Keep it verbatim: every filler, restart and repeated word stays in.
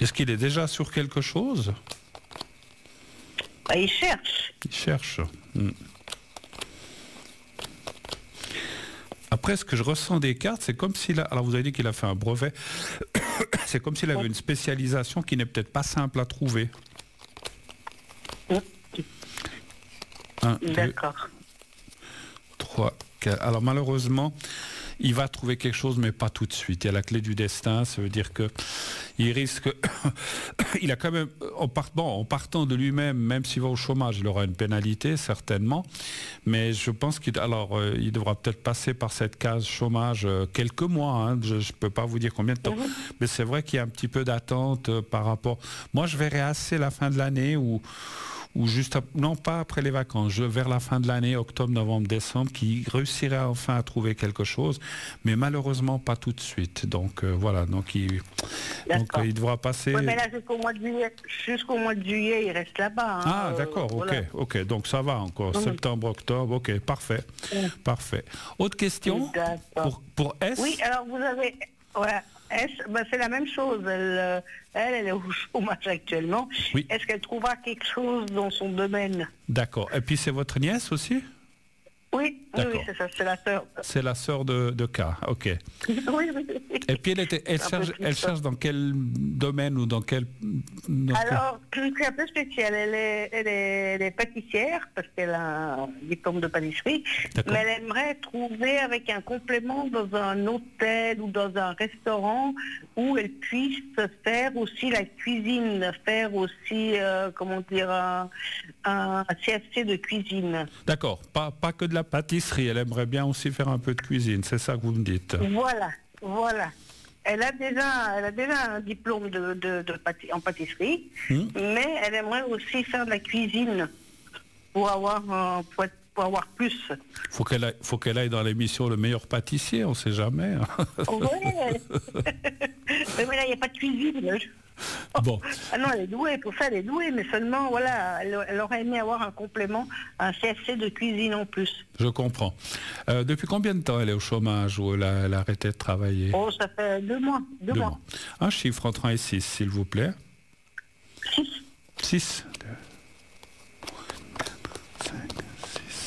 Est-ce qu'il est déjà sur quelque chose? Bah, il cherche. Il cherche. Hmm. Après, ce que je ressens des cartes, c'est comme s'il a... Alors, vous avez dit qu'il a fait un brevet. C'est comme s'il avait Oui. une spécialisation qui n'est peut-être pas simple à trouver. Oui. Un, deux, D'accord. trois, quatre. Alors, malheureusement, il va trouver quelque chose, mais pas tout de suite. Il y a la clé du destin, ça veut dire que il risque... il a quand même... En partant, en partant de lui-même, même s'il va au chômage, il aura une pénalité, certainement. Mais je pense qu'il alors, euh, il devra peut-être passer par cette case chômage euh, quelques mois. Hein. Je ne peux pas vous dire combien de temps. Mmh. Mais c'est vrai qu'il y a un petit peu d'attente euh, par rapport... Moi, je verrai assez la fin de l'année où... ou juste, à, non pas après les vacances, je, vers la fin de l'année, octobre, novembre, décembre, qui réussirait enfin à trouver quelque chose, mais malheureusement pas tout de suite. Donc euh, voilà, donc il, donc, euh, il devra passer... Oui, mais là, jusqu'au mois de juillet, jusqu'au mois de juillet, il reste là-bas. Hein. Ah, d'accord, euh, ok, voilà. ok, donc ça va encore, mmh. septembre, octobre, ok, parfait, mmh. parfait. Autre question pour, pour S? Oui, alors vous avez... Voilà. S, ben c'est la même chose. Elle, elle, elle est au chômage actuellement. Oui. Est-ce qu'elle trouvera quelque chose dans son domaine? D'accord. Et puis c'est votre nièce aussi? Oui, oui, oui, c'est ça, c'est la sœur. C'est la sœur de, de K, ok. Oui, oui. Et puis elle, était, elle, cherche, elle cherche dans quel domaine ou dans quel... Dans Alors, quel... c'est un peu spécial. Elle est, elle est, elle est pâtissière, parce qu'elle a un diplôme de pâtisserie, mais elle aimerait trouver avec un complément dans un hôtel ou dans un restaurant où elle puisse faire aussi la cuisine, faire aussi, euh, comment dire, un, un C F C de cuisine. D'accord, pas, pas que de la pâtisserie, elle aimerait bien aussi faire un peu de cuisine, c'est ça que vous me dites. Voilà, voilà. Elle a déjà, elle a déjà un diplôme de, de, de pâti- en pâtisserie, mmh. mais elle aimerait aussi faire de la cuisine pour avoir, euh, pour, être, pour avoir plus. Faut qu'elle aille, faut qu'elle aille dans l'émission Le Meilleur Pâtissier, on ne sait jamais. Hein. Ouais. Mais là, il n'y a pas de cuisine. Bon. Ah non, elle est douée, pour ça elle est douée, mais seulement, voilà, elle, elle aurait aimé avoir un complément, un C F C de cuisine en plus. Je comprends. Euh, depuis combien de temps elle est au chômage ou elle a, elle a arrêté de travailler? Oh, ça fait deux mois. Deux, deux mois. mois. Un chiffre entre un et six, s'il vous plaît. Six. Six,